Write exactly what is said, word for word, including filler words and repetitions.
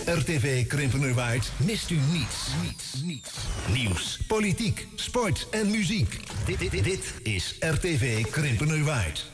R T V Krimpenerwaard mist u niets. Niets, niets. Nieuws, politiek, sport en muziek. Dit, dit, dit is R T V Krimpenerwaard.